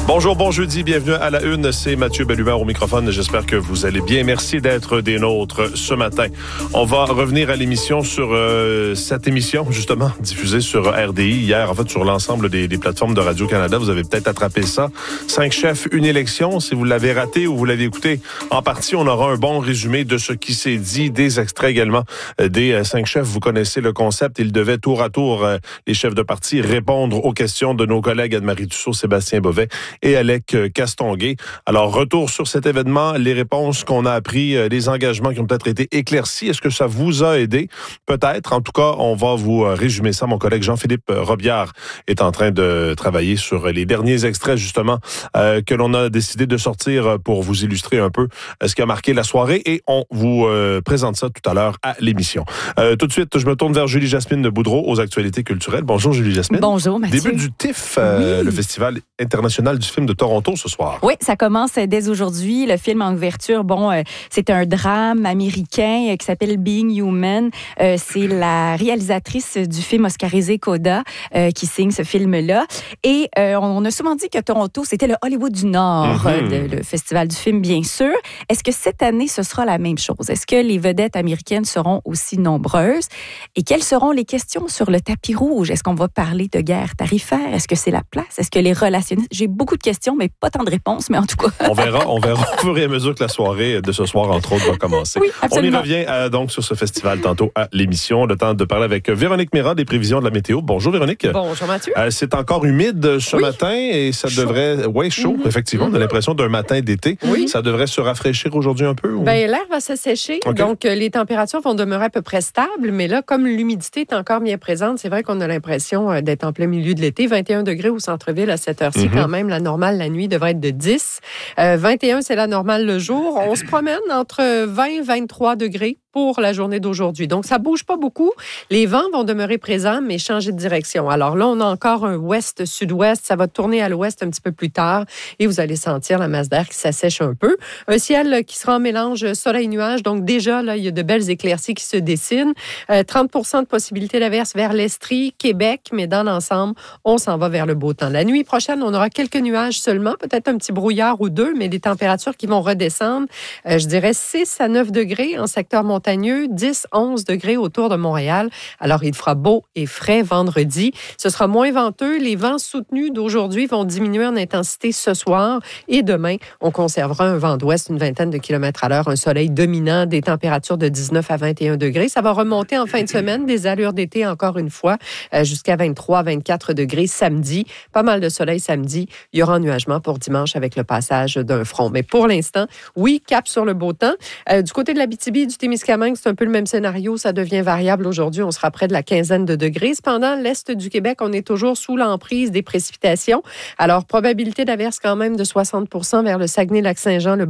Bonjour, bon jeudi, bienvenue à la Une, c'est Mathieu Bellumeur au microphone. J'espère que vous allez bien. Merci d'être des nôtres ce matin. On va revenir à l'émission sur cette émission, justement, diffusée sur RDI hier, en fait, sur l'ensemble des plateformes de Radio-Canada. Vous avez peut-être attrapé ça. 5 chefs, une élection. Si vous l'avez raté ou vous l'avez écouté en partie, on aura un bon résumé de ce qui s'est dit, des extraits également des 5 chefs. Vous connaissez le concept. Ils devaient tour à tour, les chefs de parti, répondre aux questions de nos collègues Anne-Marie Dussault, Sébastien Bovet et Alec Castonguay. Alors, retour sur cet événement, les réponses qu'on a appris, les engagements qui ont peut-être été éclaircis. Est-ce que ça vous a aidé? Peut-être. En tout cas, on va vous résumer ça. Mon collègue Jean-Philippe Robillard est en train de travailler sur les derniers extraits, justement, que l'on a décidé de sortir pour vous illustrer un peu ce qui a marqué la soirée. Et on vous présente ça tout à l'heure à l'émission. Tout de suite, je me tourne vers Julie-Jasmine de Boudreau aux actualités culturelles. Bonjour, Julie-Jasmine. Bonjour, Mathieu. Début du TIFF, oui. Le Festival international du film de Toronto ce soir. Oui, ça commence dès aujourd'hui. Le film en ouverture, c'est un drame américain qui s'appelle Being Human. C'est la réalisatrice du film oscarisé Coda qui signe ce film-là. Et on a souvent dit que Toronto, c'était le Hollywood du Nord, le festival du film, bien sûr. Est-ce que cette année, ce sera la même chose? Est-ce que les vedettes américaines seront aussi nombreuses? Et quelles seront les questions sur le tapis rouge? Est-ce qu'on va parler de guerre tarifaire? Est-ce que c'est la place? Est-ce que les relationnistes... J'ai beaucoup de questions, mais pas tant de réponses, mais en tout cas... On verra au fur et à mesure que la soirée de ce soir, entre autres, va commencer. Oui, absolument. On y revient donc sur ce festival tantôt à l'émission. Le temps de parler avec Véronique Mérat des prévisions de la météo. Bonjour Véronique. Bonjour Mathieu. C'est encore humide ce matin et ça devrait... Oui, chaud, effectivement. On a l'impression d'un matin d'été. Oui. Ça devrait se rafraîchir aujourd'hui un peu? Ou... Bien, l'air va s'assécher, donc les températures vont demeurer à peu près stables, mais là, comme l'humidité est encore bien présente, c'est vrai qu'on a l'impression d'être en plein milieu de l'été. 21 degrés au centre-ville à cette heure-ci, quand même. La normale, la nuit, devrait être de 10. 21, c'est la normale le jour. On se promène entre 20 et 23 degrés pour la journée d'aujourd'hui. Donc, ça bouge pas beaucoup. Les vents vont demeurer présents, mais changer de direction. Alors là, on a encore un ouest-sud-ouest. Ça va tourner à l'ouest un petit peu plus tard et vous allez sentir la masse d'air qui s'assèche un peu. Un ciel qui sera en mélange soleil-nuage. Donc, déjà, là, il y a de belles éclaircies qui se dessinent. 30% de possibilité d'averse vers l'Estrie, Québec, mais dans l'ensemble, on s'en va vers le beau temps. La nuit prochaine, on aura quelques nuages seulement, peut-être un petit brouillard ou deux, mais des températures qui vont redescendre. Je dirais 6 à 9 degrés en secteur montagneux, 10-11 degrés autour de Montréal. Alors, il fera beau et frais vendredi. Ce sera moins venteux. Les vents soutenus d'aujourd'hui vont diminuer en intensité ce soir. Et demain, on conservera un vent d'ouest, une vingtaine de kilomètres à l'heure, un soleil dominant, des températures de 19 à 21 degrés. Ça va remonter en fin de semaine, des allures d'été encore une fois, jusqu'à 23-24 degrés samedi. Pas mal de soleil samedi. Il y aura ennuagement pour dimanche avec le passage d'un front. Mais pour l'instant, oui, cap sur le beau temps. Du côté de l'Abitibi, du Témiscamingue, c'est un peu le même scénario. Ça devient variable aujourd'hui. On sera près de la quinzaine de degrés. Cependant, l'Est du Québec, on est toujours sous l'emprise des précipitations. Alors, probabilité d'averse quand même de 60% vers le Saguenay-Lac-Saint-Jean, le